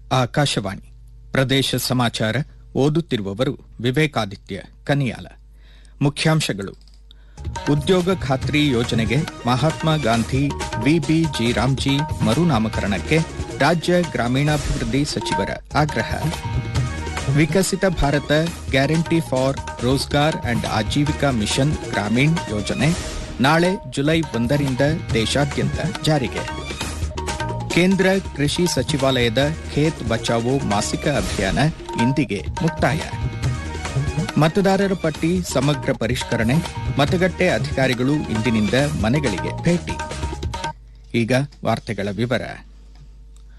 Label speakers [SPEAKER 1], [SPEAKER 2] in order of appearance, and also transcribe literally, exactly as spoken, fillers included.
[SPEAKER 1] ಆಕಾಶವಾಣಿ ಪ್ರದೇಶ ಸಮಾಚಾರ ಓದುತ್ತಿರುವವರು ವಿವೇಕಾದಿತ್ಯ ಕನಿಯಾಲ. ಮುಖ್ಯಾಂಶಗಳು: ಉದ್ಯೋಗ ಖಾತ್ರಿ ಯೋಜನೆಗೆ ಮಹಾತ್ಮ ಗಾಂಧಿ ವಿಬಿಜಿ ರಾಮ್ಜಿ ಮರುನಾಮಕರಣಕ್ಕೆ ರಾಜ್ಯ ಗ್ರಾಮೀಣಾಭಿವೃದ್ಧಿ ಸಚಿವರ ಆಗ್ರಹ. ವಿಕಸಿತ Bharat guarantee for Rozgar and Aajeevika mission Gramin ಯೋಜನೆ ನಾಳೆ ಜುಲೈ ಒಂದರಿಂದ ದೇಶಾದ್ಯಂತ ಜಾರಿಗೆ. ಕೇಂದ್ರ ಕೃಷಿ ಸಚಿವಾಲಯದ ಖೇತ್ ಬಚಾವೋ ಮಾಸಿಕ ಅಭಿಯಾನ ಇಂದಿಗೆ ಮುಕ್ತಾಯ. ಮತದಾರರ ಪಟ್ಟಿ ಸಮಗ್ರ ಪರಿಷ್ಕರಣೆ, ಮತಗಟ್ಟೆ ಅಧಿಕಾರಿಗಳು ಇಂದಿನಿಂದ ಮನೆಗಳಿಗೆ ಭೇಟಿ. ಈಗ ವಾರ್ತೆಗಳ ವಿವರ.